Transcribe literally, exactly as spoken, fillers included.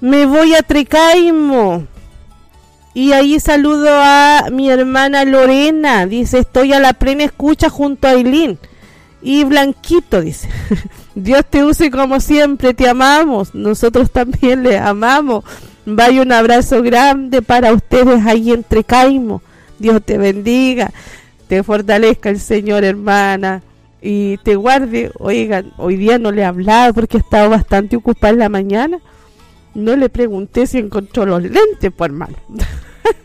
Me voy a Trecaimo. Y ahí saludo a mi hermana Lorena. Dice, estoy a la plena escucha junto a Ailín. Y Blanquito dice, Dios te use como siempre, te amamos. Nosotros también les amamos. Vaya, un abrazo grande para ustedes ahí en Trecaimo. Dios te bendiga, te fortalezca el Señor, hermana, y te guarde. Oigan, hoy día no le he hablado porque he estado bastante ocupada en la mañana. No le pregunté si encontró los lentes, pues, hermano.